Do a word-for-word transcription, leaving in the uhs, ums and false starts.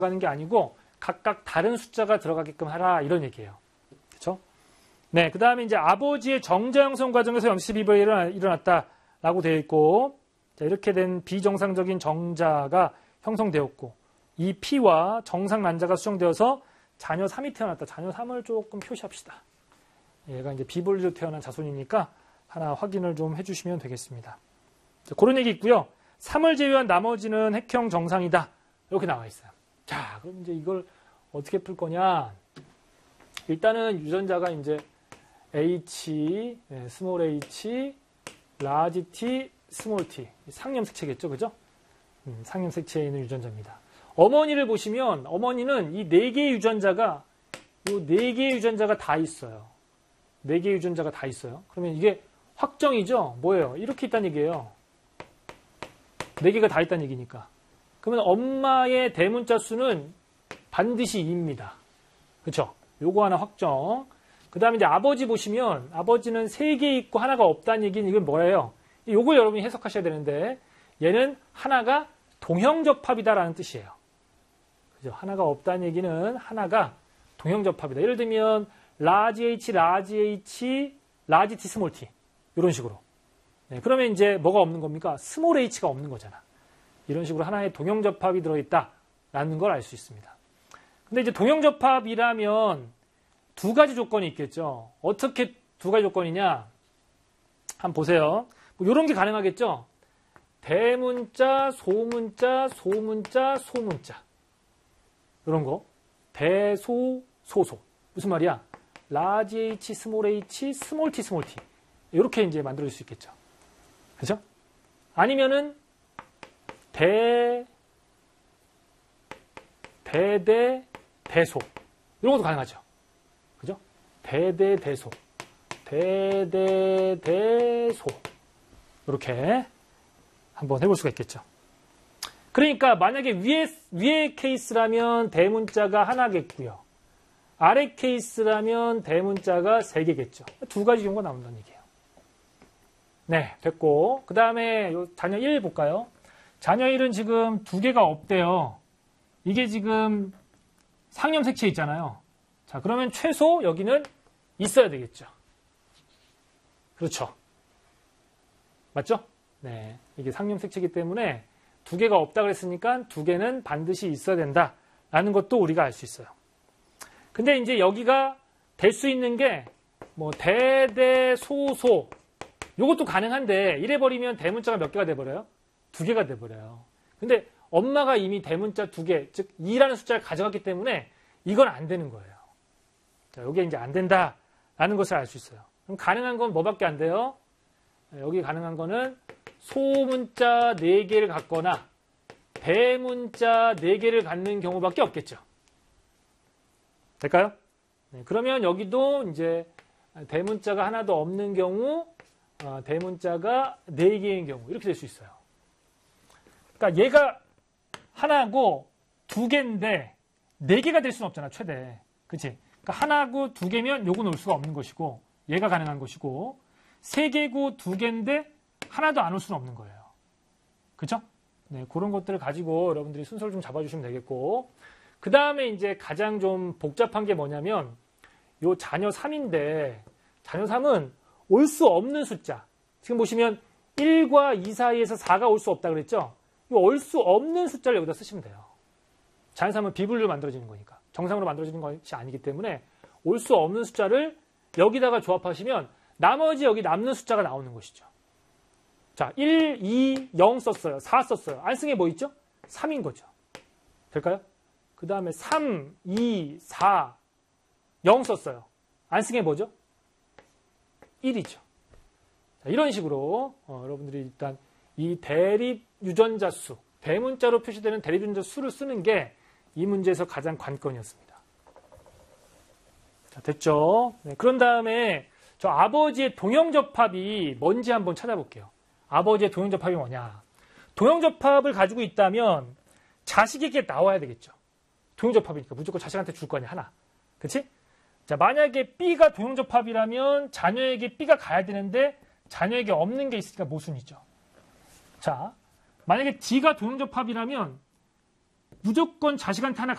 들어가는 게 아니고 각각 다른 숫자가 들어가게끔 하라 이런 얘기예요. 그렇죠? 네, 그 다음에 이제 아버지의 정자 형성 과정에서 영십이 배가 일어났다라고 되어 있고, 자, 이렇게 된 비정상적인 정자가 형성되었고, 이 P와 정상 난자가 수정되어서 자녀 삼이 태어났다. 자녀 삼을 조금 표시합시다. 얘가 이제 비분리로 태어난 자손이니까 하나 확인을 좀 해주시면 되겠습니다. 자, 그런 얘기 있고요. 삼을 제외한 나머지는 핵형 정상이다. 이렇게 나와 있어요. 자, 그럼 이제 이걸 어떻게 풀 거냐? 일단은 유전자가 이제 H, 네, 스몰 h, 라지 t, 스몰 t. 상염색체겠죠, 그죠? 음, 상염색체에 있는 유전자입니다. 어머니를 보시면 어머니는 이 네 개의 유전자가 이 네 개의 유전자가 다 있어요. 네 개의 유전자가 다 있어요. 그러면 이게 확정이죠? 뭐예요? 이렇게 있다는 얘기예요. 네 개가 다 있다는 얘기니까. 그러면 엄마의 대문자 수는 반드시 이입니다. 그렇죠? 요거 하나 확정. 그 다음에 이제 아버지 보시면 아버지는 세 개 있고 하나가 없다는 얘기는 이건 뭐예요? 요걸 여러분이 해석하셔야 되는데 얘는 하나가 동형접합이다라는 뜻이에요. 그죠? 하나가 없다는 얘기는 하나가 동형접합이다. 예를 들면 라지 H, 라지 H, 라지 T, 스몰 t 이런 식으로. 네, 그러면 이제 뭐가 없는 겁니까? 스몰 h가 없는 거잖아. 이런 식으로 하나의 동형접합이 들어있다라는 걸 알 수 있습니다. 근데 이제 동형접합이라면 두 가지 조건이 있겠죠. 어떻게 두 가지 조건이냐? 한번 보세요. 뭐 이런 게 가능하겠죠. 대문자, 소문자, 소문자, 소문자. 이런 거. 대소, 소소. 무슨 말이야? 라지 H, 스몰 h, 스몰 t, 스몰 t. 이렇게 이제 만들어줄 수 있겠죠. 그죠? 아니면은 대, 대대, 대소. 이런 것도 가능하죠. 그죠? 대대, 대소. 대대, 대소. 이렇게 한번 해볼 수가 있겠죠. 그러니까 만약에 위에, 위에 케이스라면 대문자가 하나겠고요. 아래 케이스라면 대문자가 세 개겠죠. 두 가지 경우가 나온다는 얘기예요. 네, 됐고. 그 다음에 자녀 일 볼까요? 자녀 일은 지금 두 개가 없대요. 이게 지금 상염색체 있잖아요. 자, 그러면 최소 여기는 있어야 되겠죠. 그렇죠. 맞죠? 네, 이게 상염색체이기 때문에 두 개가 없다 그랬으니까 두 개는 반드시 있어야 된다라는 것도 우리가 알 수 있어요. 근데 이제 여기가 될 수 있는 게 뭐 대대소소 요것도 가능한데 이래버리면 대문자가 몇 개가 돼버려요? 두 개가 돼버려요. 근데 엄마가 이미 대문자 두 개, 즉 이라는 숫자를 가져갔기 때문에 이건 안 되는 거예요. 자, 이게 이제 안 된다라는 것을 알 수 있어요. 그럼 가능한 건 뭐밖에 안 돼요? 여기 가능한 거는 소문자 네 개를 갖거나 대문자 네 개를 갖는 경우밖에 없겠죠. 될까요? 네, 그러면 여기도 이제 대문자가 하나도 없는 경우, 어, 대문자가 네 개인 경우 이렇게 될 수 있어요. 그러니까 얘가 하나고 두 개인데 네 개가 될 수는 없잖아, 최대. 그치? 그러니까 하나고 두 개면 요건 올 수가 없는 것이고 얘가 가능한 것이고 세 개고 두 개인데 하나도 안 올 수는 없는 거예요. 그죠? 네, 그런 것들을 가지고 여러분들이 순서를 좀 잡아주시면 되겠고 그 다음에 이제 가장 좀 복잡한 게 뭐냐면 요 자녀 삼인데 자녀 삼은 올 수 없는 숫자. 지금 보시면 일과 이 사이에서 사가 올 수 없다 그랬죠? 이 올 수 없는 숫자를 여기다 쓰시면 돼요. 자녀 삼은 비분리로 만들어지는 거니까. 정상으로 만들어지는 것이 아니기 때문에 올 수 없는 숫자를 여기다가 조합하시면 나머지 여기 남는 숫자가 나오는 것이죠. 자, 일, 이, 영 썼어요. 사 썼어요. 안 쓴 게 뭐 있죠? 삼인 거죠. 될까요? 그 다음에 삼, 이, 사, 영 썼어요. 안 쓴 게 뭐죠? 일이죠. 자, 이런 식으로 어, 여러분들이 일단 이 대립 유전자 수, 대문자로 표시되는 대립 유전자 수를 쓰는 게 이 문제에서 가장 관건이었습니다. 자, 됐죠? 네, 그런 다음에 저 아버지의 동형접합이 뭔지 한번 찾아볼게요. 아버지의 동형접합이 뭐냐? 동형접합을 가지고 있다면 자식에게 나와야 되겠죠. 동형접합이니까 무조건 자식한테 줄 거 아니야, 하나. 그치? 자, 만약에 B가 동형접합이라면 자녀에게 B가 가야 되는데 자녀에게 없는 게 있으니까 모순이죠. 자, 만약에 D가 동형접합이라면 무조건 자식한테 하나